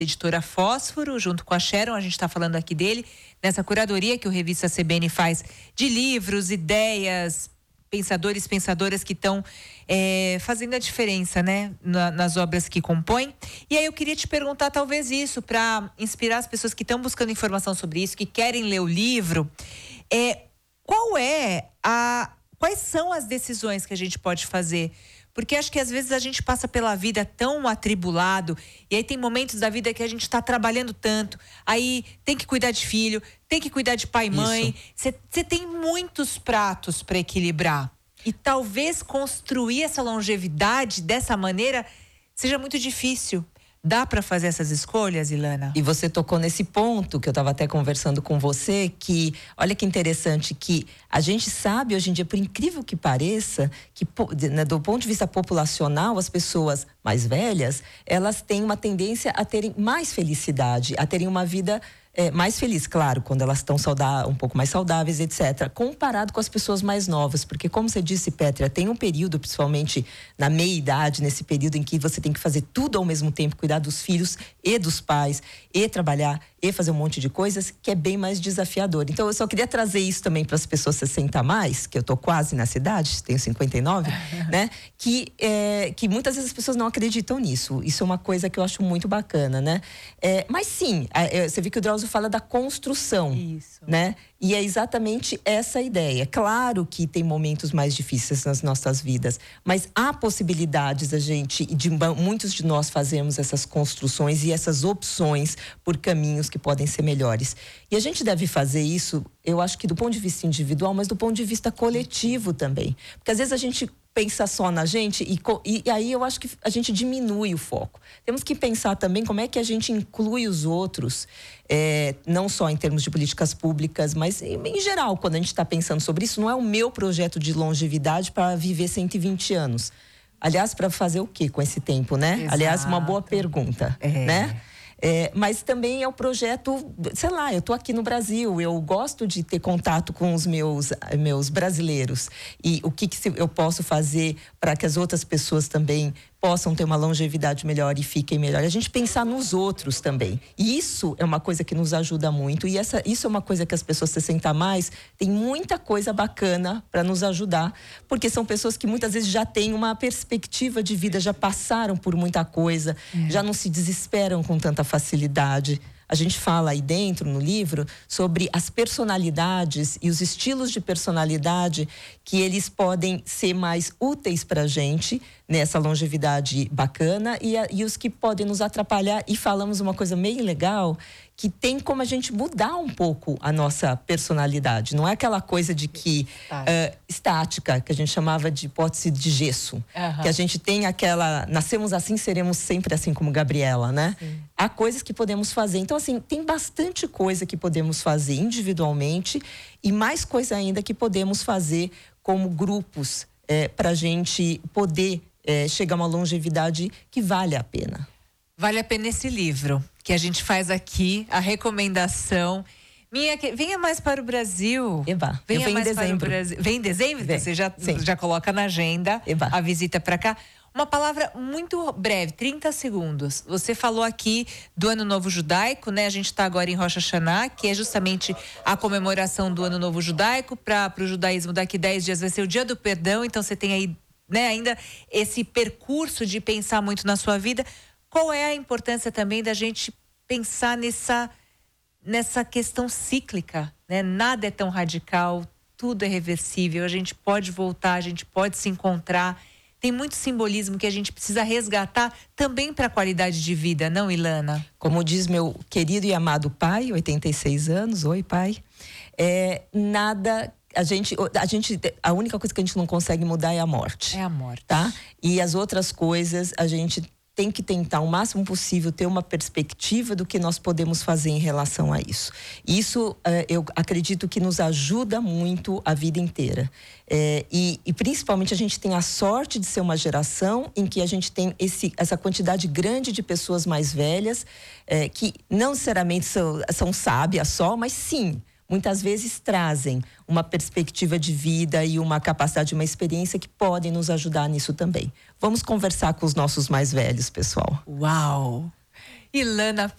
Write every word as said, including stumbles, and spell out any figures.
editora Fósforo, junto com a Sharon, a gente está falando aqui dele, nessa curadoria que o Revista C B N faz de livros, ideias, pensadores, pensadoras que estão é, fazendo a diferença, né, na, nas obras que compõem. E aí eu queria te perguntar talvez isso, para inspirar as pessoas que estão buscando informação sobre isso, que querem ler o livro, é, qual é a, quais são as decisões que a gente pode fazer? Porque acho que às vezes a gente passa pela vida tão atribulado, e aí tem momentos da vida que a gente está trabalhando tanto, aí tem que cuidar de filho, tem que cuidar de pai e mãe, você tem muitos pratos para equilibrar. E talvez construir essa longevidade dessa maneira seja muito difícil. Dá para fazer essas escolhas, Ilana? E você tocou nesse ponto que eu estava até conversando com você, que olha que interessante, que a gente sabe hoje em dia, por incrível que pareça, que né, do ponto de vista populacional, as pessoas mais velhas, elas têm uma tendência a terem mais felicidade, a terem uma vida É, mais feliz, claro, quando elas estão saudáveis, um pouco mais saudáveis, etcétera, comparado com as pessoas mais novas, porque como você disse, Pétria, tem um período, principalmente na meia-idade, nesse período em que você tem que fazer tudo ao mesmo tempo, cuidar dos filhos e dos pais, e trabalhar, e fazer um monte de coisas, que é bem mais desafiador. Então, eu só queria trazer isso também para as pessoas sessenta a mais, que eu tô quase nessa idade, tenho cinquenta e nove, né? Que, é, que muitas vezes as pessoas não acreditam nisso. Isso é uma coisa que eu acho muito bacana, né? É, mas sim, é, você viu que o Drauzio fala da construção, Isso. né? E é exatamente essa a ideia. Claro que tem momentos mais difíceis nas nossas vidas, mas há possibilidades da gente, de muitos de nós fazermos essas construções e essas opções por caminhos que podem ser melhores. E a gente deve fazer isso, eu acho que do ponto de vista individual, mas do ponto de vista coletivo também. Porque às vezes a gente pensa só na gente e, e, e aí eu acho que a gente diminui o foco. Temos que pensar também como é que a gente inclui os outros, é, não só em termos de políticas públicas, mas em, em geral, quando a gente está pensando sobre isso, não é o meu projeto de longevidade para viver cento e vinte anos. Aliás, para fazer o quê com esse tempo, né? Exato. Aliás, uma boa pergunta, é. né? É, mas também é o projeto, sei lá, eu estou aqui no Brasil, eu gosto de ter contato com os meus, meus brasileiros. E o que, que eu posso fazer para que as outras pessoas também possam ter uma longevidade melhor e fiquem melhor. A gente pensar nos outros também. E isso é uma coisa que nos ajuda muito. E essa, isso é uma coisa que as pessoas sessenta a mais têm muita coisa bacana para nos ajudar. Porque são pessoas que muitas vezes já têm uma perspectiva de vida, já passaram por muita coisa, é. já não se desesperam com tanta facilidade. A gente fala aí dentro, no livro, sobre as personalidades e os estilos de personalidade que eles podem ser mais úteis para a gente nessa longevidade bacana e, a, e os que podem nos atrapalhar. E falamos uma coisa meio legal, que tem como a gente mudar um pouco a nossa personalidade. Não é aquela coisa de que uh, estática, que a gente chamava de hipótese de gesso. Uhum. Que a gente tem aquela, nascemos assim, seremos sempre assim, como Gabriela, né? Sim. Há coisas que podemos fazer. Então, assim, tem bastante coisa que podemos fazer individualmente e mais coisa ainda que podemos fazer como grupos é, para a gente poder é, chegar a uma longevidade que vale a pena. Vale a pena esse livro que a gente faz aqui, a recomendação. Minha, venha mais para o Brasil. Eba, venha eu venho mais em dezembro. Para o Brasil. Vem em dezembro? Vem. Você já, Sim. já coloca na agenda Eba. a visita para cá. Uma palavra muito breve, trinta segundos. Você falou aqui do Ano Novo Judaico, né? A gente está agora em Rosh Hashanah, que é justamente a comemoração do Ano Novo Judaico. Para o judaísmo, daqui dez dias vai ser o Dia do Perdão. Então, você tem aí, né, ainda esse percurso de pensar muito na sua vida. Qual é a importância também da gente pensar nessa, nessa questão cíclica, né? Nada é tão radical, tudo é reversível. A gente pode voltar, a gente pode se encontrar. Tem muito simbolismo que a gente precisa resgatar também para a qualidade de vida, não, Ilana? Como diz meu querido e amado pai, oitenta e seis anos, oi pai, é, nada, a gente, a gente, a única coisa que a gente não consegue mudar é a morte. É a morte. Tá? E as outras coisas, a gente tem que tentar o máximo possível ter uma perspectiva do que nós podemos fazer em relação a isso. Isso, eh, eu acredito que nos ajuda muito a vida inteira. É, e, e principalmente a gente tem a sorte de ser uma geração em que a gente tem esse, essa quantidade grande de pessoas mais velhas, é, que não necessariamente são, são sábias só, mas sim, muitas vezes trazem uma perspectiva de vida e uma capacidade, uma experiência que podem nos ajudar nisso também. Vamos conversar com os nossos mais velhos, pessoal. Uau! Ilana